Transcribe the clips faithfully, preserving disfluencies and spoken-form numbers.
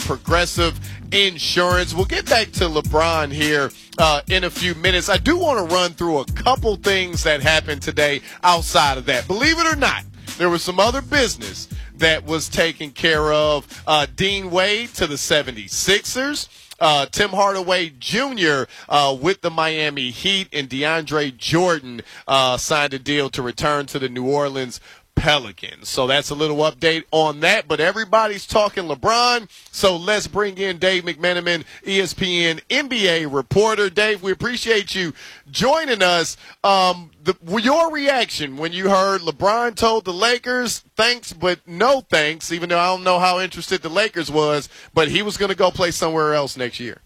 Progressive Insurance. We'll get back to LeBron here uh, in a few minutes. I do want to run through a couple things that happened today outside of that. Believe it or not, there was some other business that was taken care of. Uh, Dean Wade to the seventy-sixers. Uh, Tim Hardaway Junior Uh, with the Miami Heat, and DeAndre Jordan uh, signed a deal to return to the New Orleans Pelicans. So that's a little update on that, but everybody's talking LeBron, so let's bring in Dave McMenamin, E S P N N B A reporter. Dave, we appreciate you joining us. Um, the, your reaction when you heard LeBron told the Lakers thanks but no thanks, even though I don't know how interested the Lakers was, but he was going to go play somewhere else next year.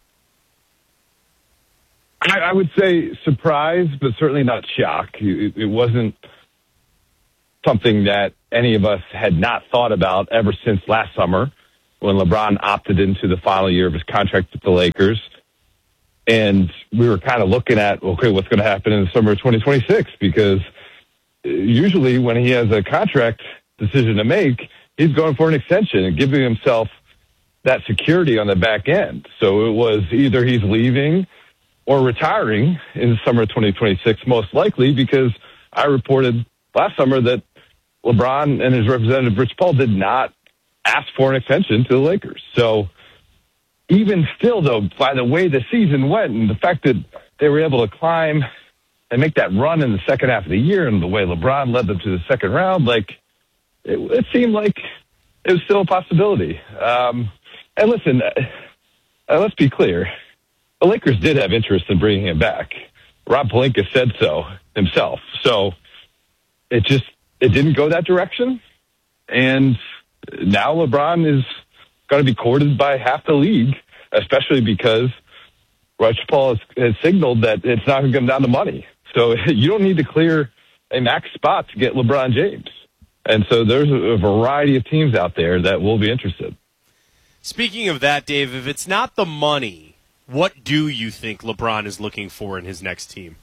I, I would say surprised, but certainly not shock. It, it wasn't something that any of us had not thought about ever since last summer when LeBron opted into the final year of his contract with the Lakers. And we were kind of looking at, okay, what's going to happen in the summer of twenty twenty-six? Because usually when he has a contract decision to make, he's going for an extension and giving himself that security on the back end. So it was either he's leaving or retiring in the summer of twenty twenty-six, most likely, because I reported last summer that LeBron and his representative, Rich Paul, did not ask for an extension to the Lakers. So even still, though, by the way the season went and the fact that they were able to climb and make that run in the second half of the year and the way LeBron led them to the second round, like it, it seemed like it was still a possibility. Um, and listen, uh, let's be clear. The Lakers did have interest in bringing him back. Rob Pelinka said so himself. So it just, it didn't go that direction. And now LeBron is going to be courted by half the league, especially because Rich Paul has, has signaled that it's not going to come down to money. So you don't need to clear a max spot to get LeBron James. And so there's a variety of teams out there that will be interested. Speaking of that, Dave, if it's not the money, what do you think LeBron is looking for in his next team?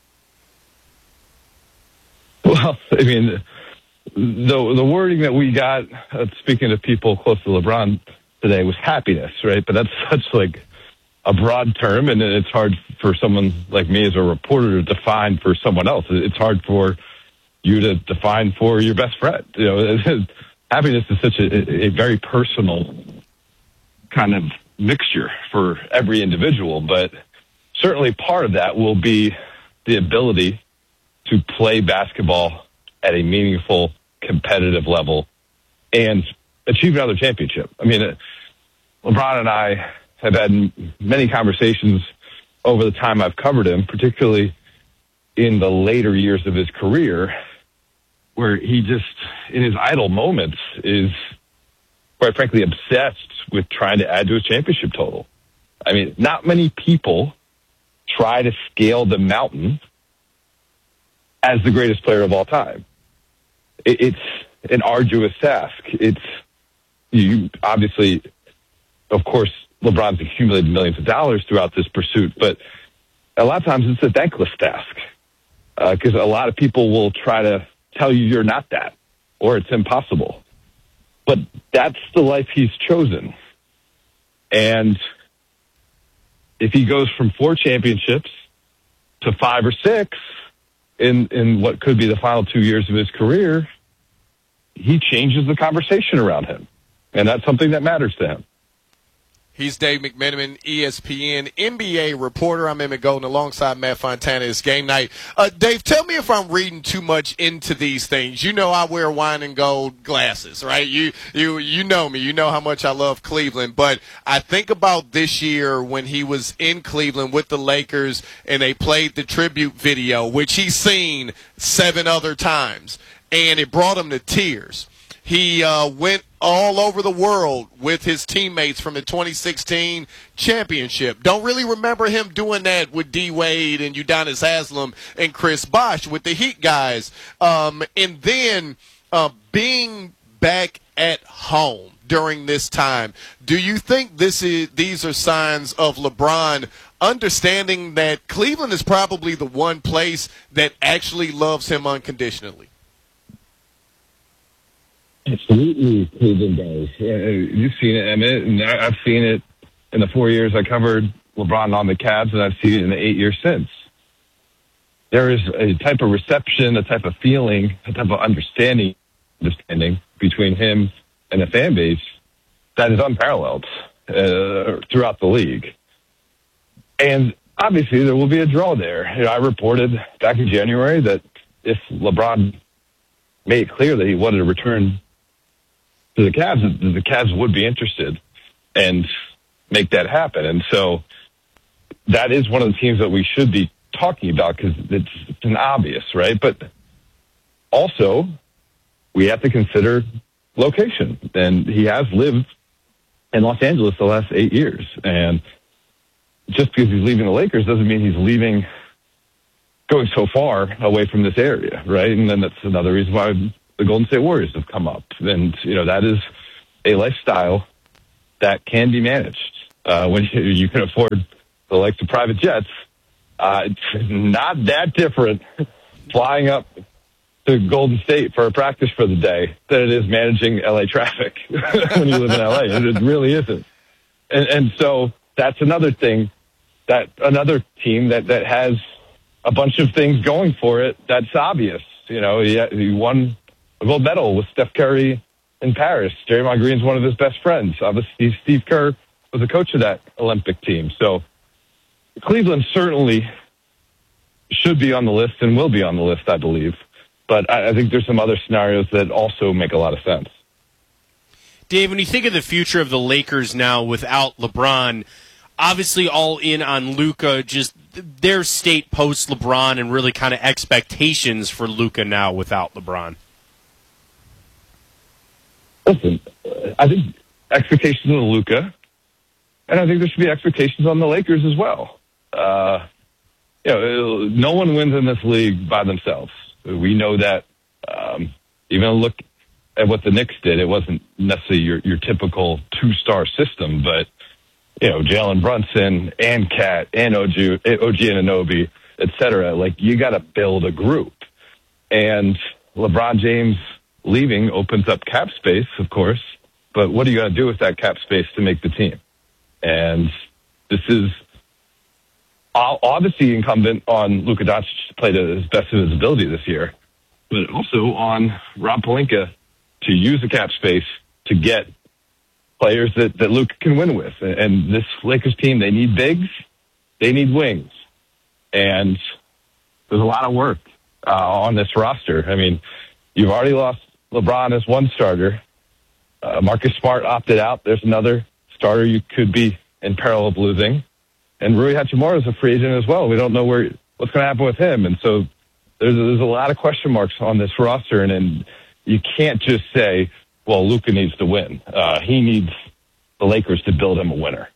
Well, I mean, the the wording that we got, uh, speaking to people close to LeBron today, was happiness, right? But that's such like a broad term, and it's hard for someone like me as a reporter to define for someone else. It's hard for you to define for your best friend. You know, happiness is such a, a very personal kind of mixture for every individual, but certainly part of that will be the ability to play basketball at a meaningful, competitive level and achieve another championship. I mean, LeBron and I have had many conversations over the time I've covered him, particularly in the later years of his career, where he just, in his idle moments, is quite frankly obsessed with trying to add to his championship total. I mean, not many people try to scale the mountain as the greatest player of all time. It's an arduous task. It's, you obviously, of course, LeBron's accumulated millions of dollars throughout this pursuit, but a lot of times it's a thankless task because uh, a lot of people will try to tell you you're not that or it's impossible. But that's the life he's chosen. And if he goes from four championships to five or six in, in what could be the final two years of his career, he changes the conversation around him. And that's something that matters to him. He's Dave McMenamin, E S P N N B A reporter. I'm Emmett Golden alongside Matt Fontana. It's game night. Uh, Dave, tell me if I'm reading too much into these things. You know I wear wine and gold glasses, right? You you you know me. You know how much I love Cleveland. But I think about this year when he was in Cleveland with the Lakers and they played the tribute video, which he's seen seven other times, and it brought him to tears. He uh, went all over the world with his teammates from the twenty sixteen championship. Don't really remember him doing that with D. Wade and Udonis Haslem and Chris Bosh with the Heat guys. Um, and then uh, being back at home during this time, do you think this is these are signs of LeBron understanding that Cleveland is probably the one place that actually loves him unconditionally? Absolutely, Cleveland does. Uh, You've seen it, Emmett, and I- I've seen it in the four years I covered LeBron on the Cavs, and I've seen it in the eight years since. There is a type of reception, a type of feeling, a type of understanding, understanding between him and the fan base that is unparalleled uh, throughout the league. And obviously, there will be a draw there. You know, I reported back in January that if LeBron made it clear that he wanted to return to the Cavs, that the Cavs would be interested and make that happen. And so that is one of the teams that we should be talking about because it's, it's an obvious, right? But also, we have to consider location. And he has lived in Los Angeles the last eight years. And just because he's leaving the Lakers doesn't mean he's leaving, going so far away from this area, right? And then that's another reason why the Golden State Warriors have come up. And, you know, that is a lifestyle that can be managed. Uh, when you, you can afford the likes of private jets, uh, it's not that different flying up to Golden State for a practice for the day than it is managing L A traffic when you live in L A. It really isn't. And, and so that's another thing, that another team that, that has a bunch of things going for it that's obvious. You know, he, he won a gold medal with Steph Curry in Paris. Draymond Green's one of his best friends. Obviously, Steve Kerr was a coach of that Olympic team. So Cleveland certainly should be on the list and will be on the list, I believe. But I, I think there's some other scenarios that also make a lot of sense. Dave, when you think of the future of the Lakers now without LeBron, obviously all in on Luka, just their state post LeBron and really kind of expectations for Luka now without LeBron. Listen, I think expectations on Luka, and I think there should be expectations on the Lakers as well. Uh, you know, no one wins in this league by themselves. We know that. Um, even look at what the Knicks did. It wasn't necessarily your, your typical two-star system, but you know, Jalen Brunson and Cat and O G, O G Anunoby, et cetera. Like, you got to build a group. And LeBron James leaving opens up cap space, of course, but what are you going to do with that cap space to make the team? And this is obviously incumbent on Luka Doncic to play to his best of his ability this year, but also on Rob Pelinka to use the cap space to get players that, that Luka can win with. And this Lakers team, they need bigs, they need wings. And there's a lot of work uh, on this roster. I mean, you've already lost LeBron as one starter. Uh, Marcus Smart opted out. There's another starter you could be in peril of losing. And Rui Hachimura is a free agent as well. We don't know where what's going to happen with him. And so there's, there's a lot of question marks on this roster. And, and you can't just say, well, Luka needs to win. Uh, he needs the Lakers to build him a winner.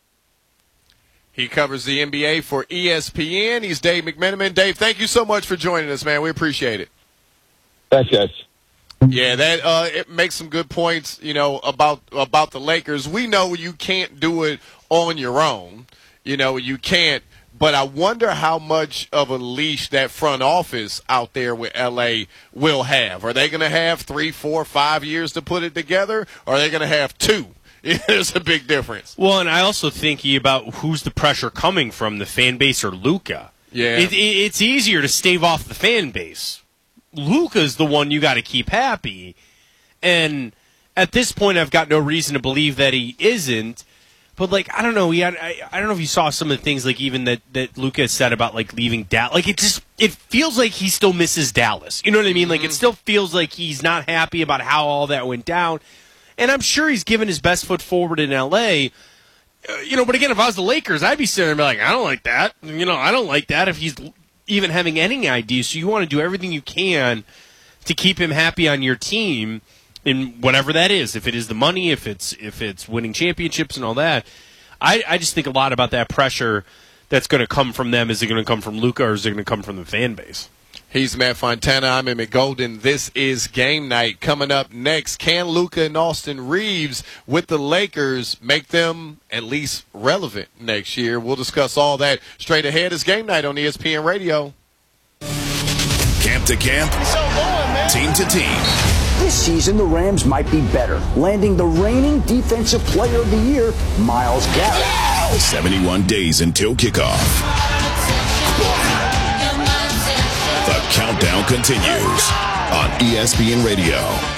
He covers the N B A for E S P N. He's Dave McMenamin. Dave, thank you so much for joining us, man. We appreciate it. Thanks, guys. Yeah, that uh, it makes some good points, you know, about about the Lakers. We know you can't do it on your own. You know, you can't. But I wonder how much of a leash that front office out there with L A will have. Are they going to have three, four, five years to put it together? Or are they going to have two? There's a big difference. Well, and I also think about who's the pressure coming from, the fan base or Luka. Yeah. It, it, it's easier to stave off the fan base. Luka's the one you got to keep happy. And at this point, I've got no reason to believe that he isn't. But, like, I don't know. He had, I, I don't know if you saw some of the things, like, even that, that Luka said about, like, leaving Dallas. Like, it just it feels like he still misses Dallas. You know what I mean? Like, mm-hmm. It still feels like he's not happy about how all that went down. And I'm sure he's given his best foot forward in L A. Uh, you know, but again, if I was the Lakers, I'd be sitting there and be like, I don't like that. You know, I don't like that if he's even having any ideas. So you want to do everything you can to keep him happy on your team. In whatever that is, if it is the money, if it's if it's winning championships and all that, I, I just think a lot about that pressure that's going to come from them. Is it going to come from Luka or is it going to come from the fan base? He's Matt Fontana. I'm Emmett Golden. This is Game Night. Coming up next, can Luka and Austin Reeves with the Lakers make them at least relevant next year? We'll discuss all that straight ahead. It's Game Night on E S P N Radio. Camp to camp, team to team. This season, the Rams might be better, landing the reigning Defensive Player of the Year, Myles Garrett. seventy-one days until kickoff. The countdown continues on E S P N Radio.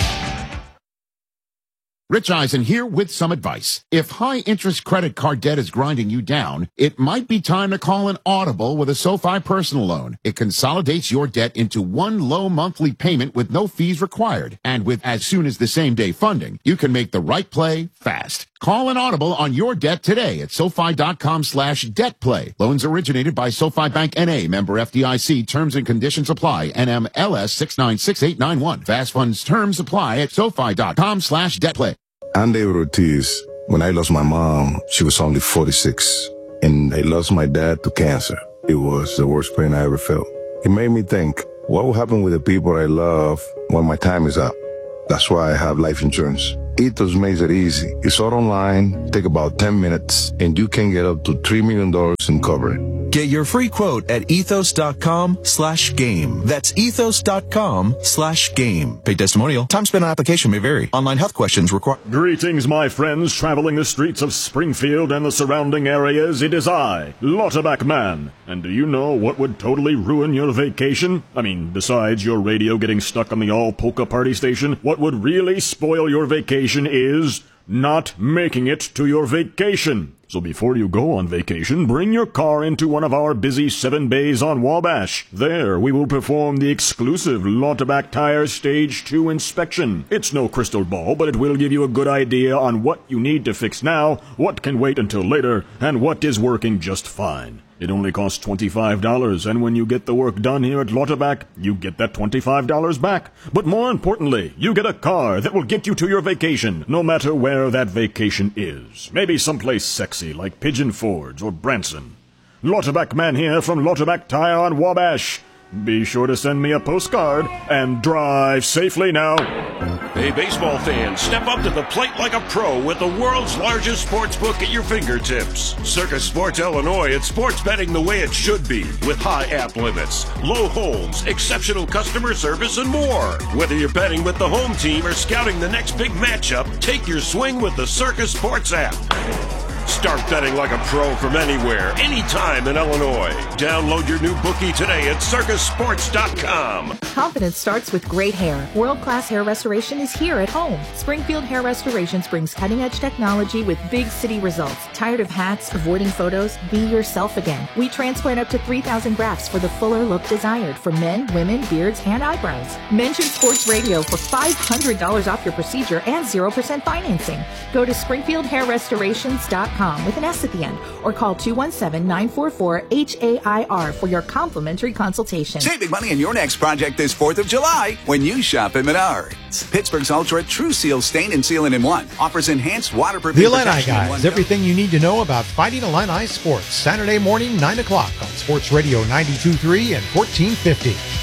Rich Eisen here with some advice. If high-interest credit card debt is grinding you down, it might be time to call an audible with a SoFi personal loan. It consolidates your debt into one low monthly payment with no fees required. And with as soon as the same day funding, you can make the right play fast. Call an audible on your debt today at SoFi.com slash debt play. Loans originated by SoFi Bank N A, member F D I C. Terms and conditions apply. N M L S six nine six eight nine one. Fast funds terms apply at SoFi.com slash debt play. I'm David Ortiz. When I lost my mom, she was only forty-six. And I lost my dad to cancer. It was the worst pain I ever felt. It made me think, what will happen with the people I love when my time is up? That's why I have life insurance. Ethos makes it easy. It's all online, take about ten minutes, and you can get up to three million dollars in coverage. Get your free quote at ethos.com slash game. That's ethos.com slash game. Paid testimonial. Time spent on application may vary. Online health questions require... Greetings, my friends, traveling the streets of Springfield and the surrounding areas. It is I, Lauterbach Man. And do you know what would totally ruin your vacation? I mean, besides your radio getting stuck on the all-polka party station, what would really spoil your vacation is not making it to your vacation. So before you go on vacation, bring your car into one of our busy seven bays on Wabash. There, we will perform the exclusive Lauterbach Tire Stage two inspection. It's no crystal ball, but it will give you a good idea on what you need to fix now, what can wait until later, and what is working just fine. It only costs twenty-five dollars, and when you get the work done here at Lauterbach, you get that twenty-five dollars back. But more importantly, you get a car that will get you to your vacation, no matter where that vacation is. Maybe someplace sexy like Pigeon Forge or Branson. Lauterbach Man here from Lauterbach Tire on Wabash. Be sure to send me a postcard and drive safely now. Hey, baseball fans, step up to the plate like a pro with the world's largest sports book at your fingertips. Circus Sports Illinois, it's sports betting the way it should be, with high app limits, low holds, exceptional customer service, and more. Whether you're betting with the home team or scouting the next big matchup, take your swing with the Circus Sports app. Start betting like a pro from anywhere, anytime in Illinois. Download your new bookie today at circus sports dot com. Confidence starts with great hair. World-class hair restoration is here at home. Springfield Hair Restorations brings cutting-edge technology with big city results. Tired of hats, avoiding photos? Be yourself again. We transplant up to three thousand grafts for the fuller look desired for men, women, beards, and eyebrows. Mention Sports Radio for five hundred dollars off your procedure and zero percent financing. Go to springfield hair restorations dot com with an S at the end, or call two one seven, nine four four, H A I R for your complimentary consultation. Save big money on your next project this fourth of July when you shop at Menards. Pittsburgh's Ultra True Seal Stain and Sealant in One offers enhanced waterproofing The Illini protection in Guys, one everything you need to know about Fighting Illini sports. Saturday morning, nine o'clock on Sports Radio ninety-two point three and fourteen fifty.